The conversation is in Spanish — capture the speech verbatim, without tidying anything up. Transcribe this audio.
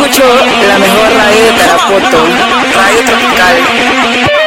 escucho la mejor radio de Tarapoto, Radio Tropical.